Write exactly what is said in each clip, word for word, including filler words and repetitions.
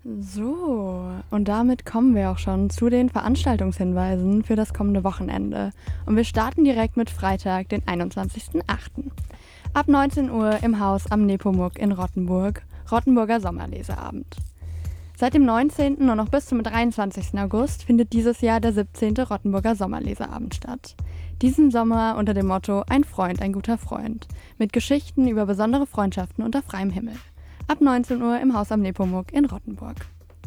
So, und damit kommen wir auch schon zu den Veranstaltungshinweisen für das kommende Wochenende. Und wir starten direkt mit Freitag, den einundzwanzigsten achten Ab neunzehn Uhr im Haus am Nepomuk in Rottenburg, Rottenburger Sommerleseabend. Seit dem neunzehnten und noch bis zum dreiundzwanzigsten August findet dieses Jahr der siebzehnte Rottenburger Sommerleseabend statt. Diesen Sommer unter dem Motto Ein Freund, ein guter Freund, mit Geschichten über besondere Freundschaften unter freiem Himmel. Ab neunzehn Uhr im Haus am Nepomuk in Rottenburg.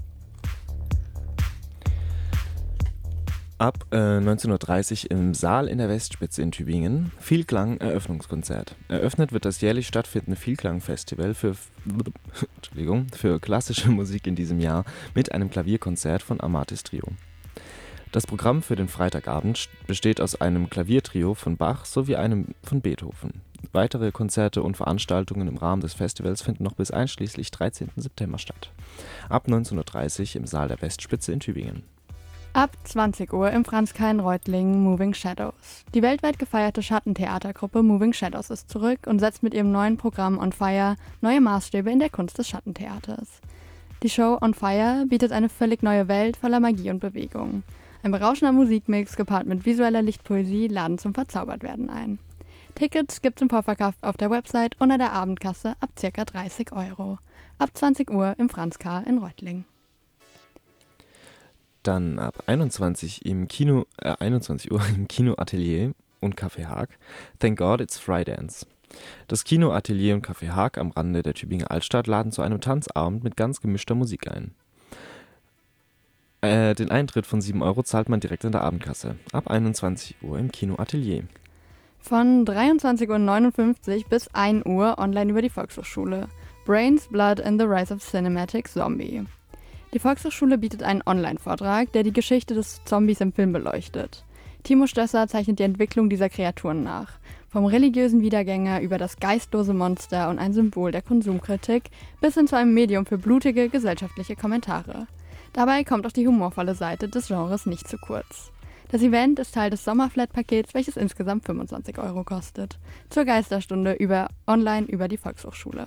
Ab äh, neunzehn Uhr dreißig im Saal in der Westspitze in Tübingen Vielklang Eröffnungskonzert. Eröffnet wird das jährlich stattfindende Vielklang-Festival für, Entschuldigung, für klassische Musik in diesem Jahr mit einem Klavierkonzert von Amatis Trio. Das Programm für den Freitagabend besteht aus einem Klaviertrio von Bach sowie einem von Beethoven. Weitere Konzerte und Veranstaltungen im Rahmen des Festivals finden noch bis einschließlich dreizehnten September statt. Ab neunzehn Uhr dreißig im Saal der Westspitze in Tübingen. Ab zwanzig Uhr im Franz-Karl in Reutlingen Moving Shadows. Die weltweit gefeierte Schattentheatergruppe Moving Shadows ist zurück und setzt mit ihrem neuen Programm On Fire neue Maßstäbe in der Kunst des Schattentheaters. Die Show On Fire bietet eine völlig neue Welt voller Magie und Bewegung. Ein berauschender Musikmix gepaart mit visueller Lichtpoesie laden zum Verzaubertwerden ein. Tickets gibt's im Vorverkauf auf der Website und an der Abendkasse ab ca. dreißig Euro. Ab zwanzig Uhr im Franz-Karl in Reutlingen. Dann ab einundzwanzig, im Kino, äh, einundzwanzig Uhr im Kino Atelier und Café Haag Thank God It's Frydance. Das Kino Atelier und Café Haag am Rande der Tübinger Altstadt laden zu einem Tanzabend mit ganz gemischter Musik ein. Äh, den Eintritt von sieben Euro zahlt man direkt in der Abendkasse. Ab einundzwanzig Uhr im Kino Atelier. Von dreiundzwanzig Uhr neunundfünfzig bis ein Uhr online über die Volkshochschule. Brains, Blood and the Rise of Cinematic Zombie. Die Volkshochschule bietet einen Online-Vortrag, der die Geschichte des Zombies im Film beleuchtet. Timo Stösser zeichnet die Entwicklung dieser Kreaturen nach. Vom religiösen Wiedergänger über das geistlose Monster und ein Symbol der Konsumkritik bis hin zu einem Medium für blutige gesellschaftliche Kommentare. Dabei kommt auch die humorvolle Seite des Genres nicht zu kurz. Das Event ist Teil des Sommerflat-Pakets, welches insgesamt fünfundzwanzig Euro kostet. Zur Geisterstunde über online über die Volkshochschule.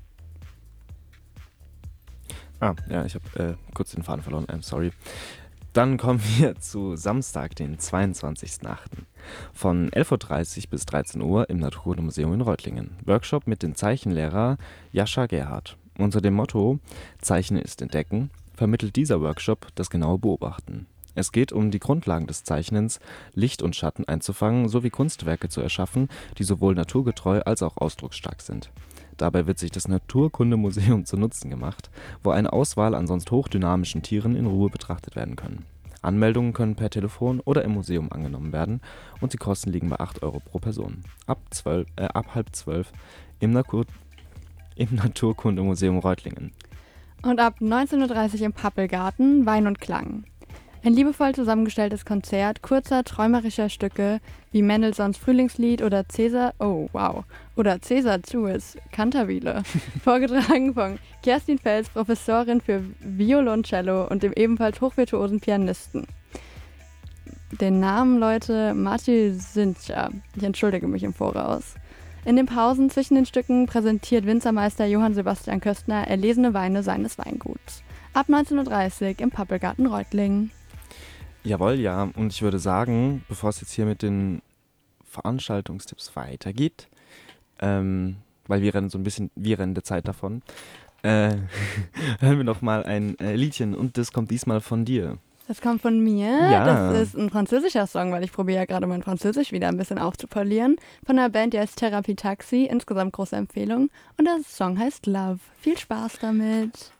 Ah, ja, ich habe äh, kurz den Faden verloren, I'm sorry. Dann kommen wir zu Samstag, den zweiundzwanzigsten achten Von elf Uhr dreißig bis dreizehn Uhr im Naturkundemuseum in Reutlingen. Workshop mit dem Zeichenlehrer Jascha Gerhardt. Unter dem Motto Zeichnen ist Entdecken vermittelt dieser Workshop das genaue Beobachten. Es geht um die Grundlagen des Zeichnens, Licht und Schatten einzufangen sowie Kunstwerke zu erschaffen, die sowohl naturgetreu als auch ausdrucksstark sind. Dabei wird sich das Naturkundemuseum zu Nutzen gemacht, wo eine Auswahl an sonst hochdynamischen Tieren in Ruhe betrachtet werden können. Anmeldungen können per Telefon oder im Museum angenommen werden und die Kosten liegen bei acht Euro pro Person. Ab, zwölf, äh, ab halb zwölf im, Natur, im Naturkundemuseum Reutlingen. Und ab neunzehn Uhr dreißig im Pappelgarten Wein und Klang. Ein liebevoll zusammengestelltes Konzert kurzer, träumerischer Stücke wie Mendelssohns Frühlingslied oder Cäsar, oh wow, oder Cäsar Zues, Cantabile, vorgetragen von Kerstin Fels, Professorin für Violoncello und dem ebenfalls hochvirtuosen Pianisten. Den Namen, Leute, Mathieu Sincha. Ich entschuldige mich im Voraus. In den Pausen zwischen den Stücken präsentiert Winzermeister Johann Sebastian Köstner erlesene Weine seines Weinguts. Ab neunzehn Uhr dreißig im Pappelgarten Reutlingen. Jawohl, ja. Und ich würde sagen, bevor es jetzt hier mit den Veranstaltungstipps weitergeht, ähm, weil wir rennen so ein bisschen, wir rennen der Zeit davon, äh, hören wir noch mal ein äh, Liedchen und das kommt diesmal von dir. Das kommt von mir. Ja. Das ist ein französischer Song, weil ich probiere ja gerade mein Französisch wieder ein bisschen aufzupolieren. Von einer Band, die heißt Therapie Taxi. Insgesamt große Empfehlung. Und der Song heißt Love. Viel Spaß damit.